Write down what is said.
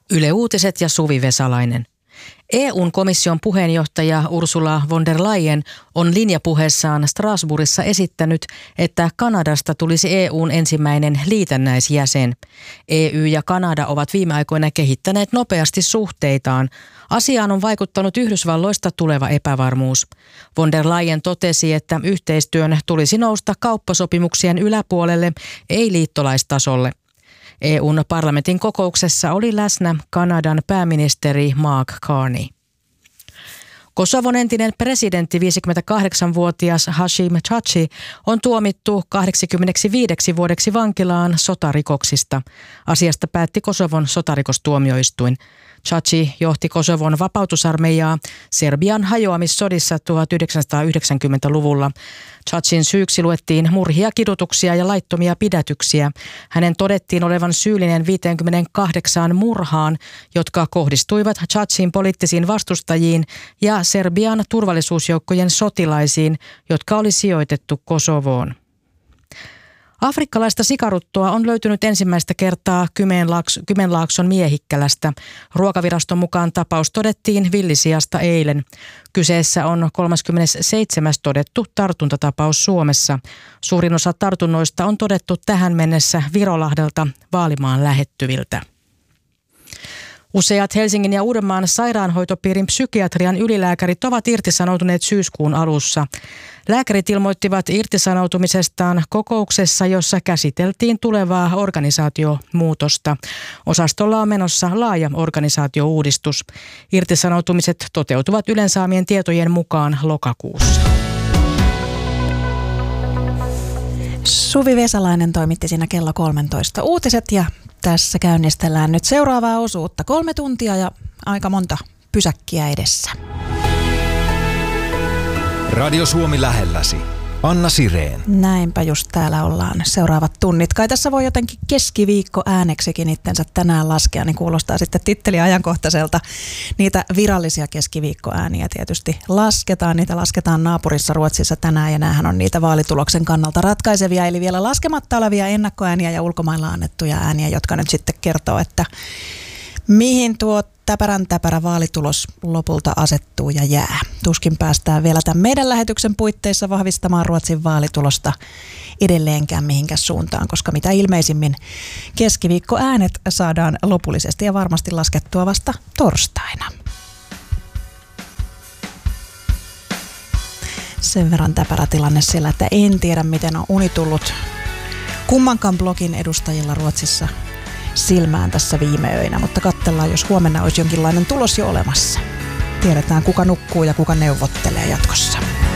Yle Uutiset ja Suvi Vesalainen. EU:n komission puheenjohtaja Ursula von der Leyen on linjapuheessaan Strasbourgissa esittänyt, että Kanadasta tulisi EU:n ensimmäinen liitännäisjäsen. EU ja Kanada ovat viime aikoina kehittäneet nopeasti suhteitaan. Asiaan on vaikuttanut Yhdysvalloista tuleva epävarmuus. Von der Leyen totesi, että yhteistyön tulisi nousta kauppasopimuksien yläpuolelle, ei liittolaistasolle. EU:n parlamentin kokouksessa oli läsnä Kanadan pääministeri Mark Carney. Kosovon entinen presidentti 58-vuotias Hashim Thaçi on tuomittu 85 vuodeksi vankilaan sotarikoksista. Asiasta päätti Kosovon sotarikostuomioistuin. Thaçi johti Kosovon vapautusarmeijaa Serbian hajoamissodissa 1990-luvulla. Thacin syyksi luettiin murhia, kidutuksia ja laittomia pidätyksiä. Hänen todettiin olevan syyllinen 58 murhaan, jotka kohdistuivat Thacin poliittisiin vastustajiin ja Serbian turvallisuusjoukkojen sotilaisiin, jotka oli sijoitettu Kosovoon. Afrikkalaista sikaruttoa on löytynyt ensimmäistä kertaa Kymenlaakson Miehikkälästä. Ruokaviraston mukaan tapaus todettiin villisiasta eilen. Kyseessä on 37. todettu tartuntatapaus Suomessa. Suurin osa tartunnoista on todettu tähän mennessä Virolahdelta Vaalimaan lähettyviltä. Useat Helsingin ja Uudenmaan sairaanhoitopiirin psykiatrian ylilääkärit ovat irtisanoutuneet syyskuun alussa. Lääkärit ilmoittivat irtisanoutumisestaan kokouksessa, jossa käsiteltiin tulevaa organisaatiomuutosta. Osastolla on menossa laaja organisaatiouudistus. Irtisanoutumiset toteutuvat Ylen saamien tietojen mukaan lokakuussa. Suvi Vesalainen toimitti siinä kello 13 uutiset ja tässä käynnistellään nyt seuraavaa osuutta. 3 tuntia ja aika monta pysäkkiä edessä. Radio Suomi lähelläsi. Anna Sireen. Näinpä just täällä ollaan seuraavat tunnit. Kai tässä voi jotenkin keskiviikko ääneksikin itsensä tänään laskea, niin kuulostaa sitten titteli ajankohtaiselta. Niitä virallisia keskiviikkoääniä tietysti lasketaan. Niitä lasketaan naapurissa Ruotsissa tänään ja näähän on niitä vaalituloksen kannalta ratkaisevia. Eli vielä laskematta olevia ennakkoääniä ja ulkomailla annettuja ääniä, jotka nyt sitten kertoo, että mihin tuo täpärä vaalitulos lopulta asettuu ja jää. Tuskin päästään vielä tämän meidän lähetyksen puitteissa vahvistamaan Ruotsin vaalitulosta edelleenkään mihinkään suuntaan, koska mitä ilmeisimmin keskiviikkoäänet saadaan lopullisesti ja varmasti laskettua vasta torstaina. Sen verran täpärä tilanne sillä, että en tiedä miten on uni tullut kummankaan blogin edustajilla Ruotsissa silmään tässä viime öinä, mutta katsellaan, jos huomenna olisi jonkinlainen tulos jo olemassa. Tiedetään, kuka nukkuu ja kuka neuvottelee jatkossa.